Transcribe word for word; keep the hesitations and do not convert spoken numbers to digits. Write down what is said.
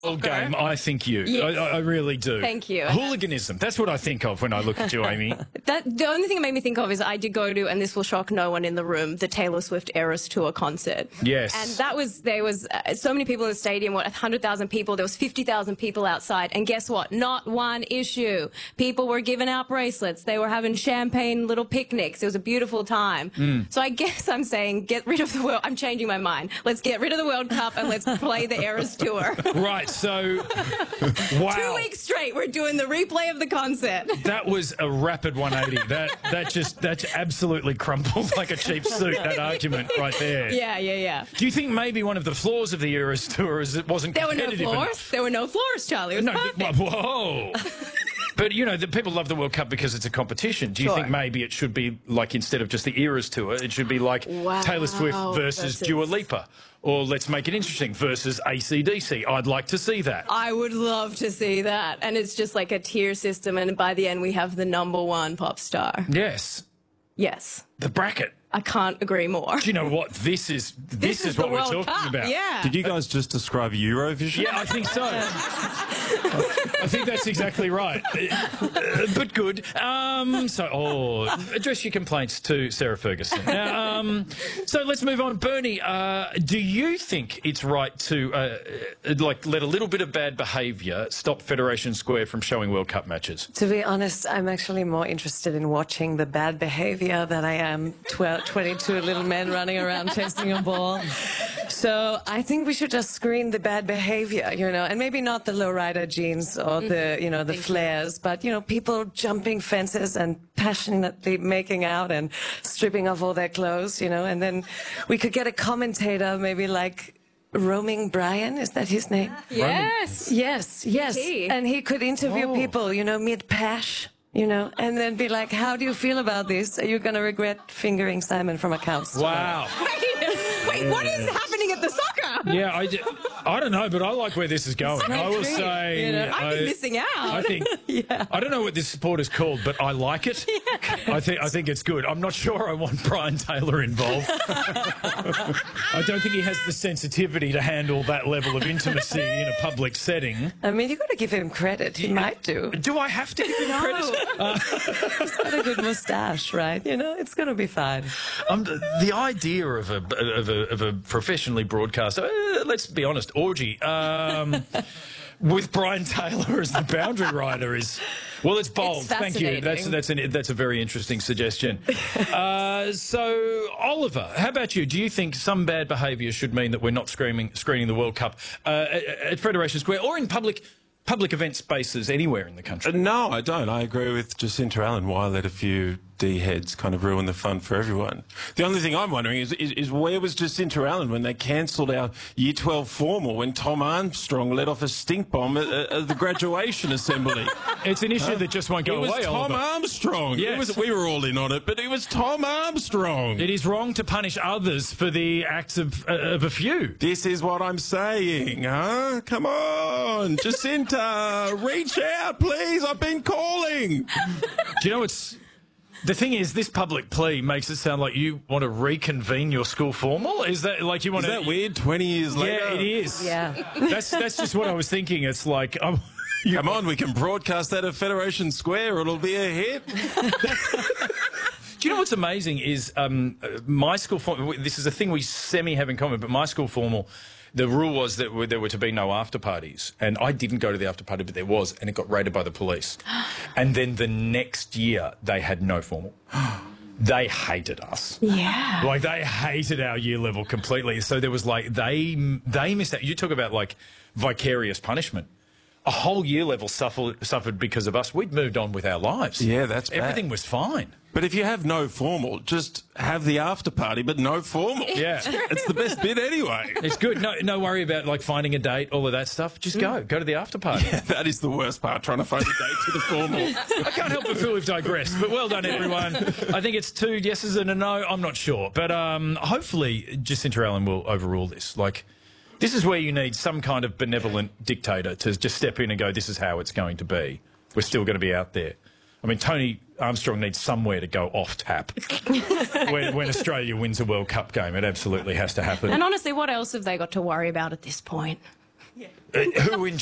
game, I think you. Yes. I, I really do. Thank you. Hooliganism. That's what I think of when I look at you, Amy. That the only thing it made me think of is I did go to, and this will shock no one in the room, the Taylor Swift Eras Tour concert. Yes. And that was, there was uh, so many people in the stadium, what, one hundred thousand people, there was fifty thousand people outside, and guess what? Not one issue. People were giving out bracelets. They were having champagne little picnics. It was a beautiful time. Mm. So I guess I'm saying get rid of the world. I'm changing my mind. Let's get rid of the World Cup and let's play the Eras Tour. Right, so, wow. Two weeks straight, we're doing the replay of the concert. That was a rapid one eighty. That that just that absolutely crumbled like a cheap suit, that argument right there. Yeah, yeah, yeah. Do you think maybe one of the flaws of the Eras Tour is it wasn't There were no competitive floors. enough? There were no floors, Charlie. It was No, perfect. whoa. But, you know, the people love the World Cup because it's a competition. Do you Sure. think maybe it should be, like, instead of just the Eras Tour, it should be like Wow. Taylor Swift versus, Versus- Dua Lipa? Or let's make it interesting, versus A C D C. I'd like to see that. I would love to see that. And it's just like a tier system, and by the end we have the number one pop star. Yes. Yes. The bracket. I can't agree more. Do you know what? This is this, This is, the what we're World talking Cup. about. Yeah. Did you guys just describe Eurovision? Yeah, I think so. I think that's exactly right. Uh, but good. Um, so, oh, address your complaints to Sarah Ferguson. Now, um, so let's move on. Bernie, uh, do you think it's right to, uh, like, let a little bit of bad behaviour stop Federation Square from showing World Cup matches? To be honest, I'm actually more interested in watching the bad behavior than I am twelve, twenty-two little men running around chasing a ball. So I think we should just screen the bad behavior, you know, and maybe not the lowrider jeans or the, you know, the flares, but, you know, people jumping fences and passionately making out and stripping off all their clothes, you know, and then we could get a commentator maybe like Roaming Brian, is that his name? Yes. Yes, yes. He. And he could interview Oh. people, you know, mid-pash, you know, and then be like, how do you feel about this? Are you going to regret fingering Simon from a couch? Wow. Wait, wait, what is happening at the soccer? Yeah, I, d- I don't know, but I like where this is going. So I will intrigued, say... you know. I've been missing out. I think... Yeah. I don't know what this sport is called, but I like it. I think I think it's good. I'm not sure I want Brian Taylor involved. I don't think he has the sensitivity to handle that level of intimacy in a public setting. I mean, you got to give him credit. He might do. Do I have to give him credit? Uh, He's got a good mustache, right? You know, it's going to be fine. um, the idea of a of a, of a professionally broadcast, uh, let's be honest, orgy. Um, with Brian Taylor as the boundary rider is, well, it's bold. It's Thank you. That's fascinating. that's an, that's a very interesting suggestion. Uh, so, Oliver, how about you? Do you think some bad behaviour should mean that we're not screening screening the World Cup uh, at, at Federation Square or in public public event spaces anywhere in the country? Uh, no, I don't. I agree with Jacinta Allen. Why let a few D-heads kind of ruin the fun for everyone? The only thing I'm wondering is, is, is where was Jacinta Allen when they cancelled our Year twelve formal, when Tom Armstrong let off a stink bomb at, at the graduation assembly? It's an issue that just won't go It was away, Tom Oliver. Armstrong. Yes. It was, we were all in on it, but it was Tom Armstrong. It is wrong to punish others for the acts of, uh, of a few. This is what I'm saying, huh? Come on, Jacinta, reach out, please. I've been calling. Do you know what's... The thing is, this public plea makes it sound like you want to reconvene your school formal. Is that like you want Is to... that weird? Twenty years later. Yeah, it is. Yeah. That's that's just what I was thinking. It's like, um, you, Come on, we can broadcast that at Federation Square. It'll be a hit. do you know what's amazing is um, uh, my school formal. This is a thing we semi have in common, but my school formal, the rule was that there were to be no after parties, and I didn't go to the after party, but there was, and it got raided by the police. And then the next year they had no formal. They hated us. Yeah. Like, they hated our year level completely. So there was like, they they missed out. You talk about like vicarious punishment. A whole year level suffered, suffered because of us. We'd moved on with our lives. Yeah, that's bad. Everything was fine. But if you have no formal, just have the after party, but no formal. Yeah. It's the best bit anyway. It's good. No, no worry about like finding a date, all of that stuff. Just go. Go to the after party. Yeah, that is the worst part, trying to find a date to the formal. I can't help but feel we've digressed, but well done, everyone. I think it's two yeses and a no. I'm not sure. But um, hopefully Jacinta Allen will overrule this. Like, this is where you need some kind of benevolent dictator to just step in and go, this is how it's going to be. We're still going to be out there. I mean, Tony Armstrong needs somewhere to go off tap. when, when Australia wins a World Cup game, it absolutely has to happen. And honestly, what else have they got to worry about at this point? Uh, who in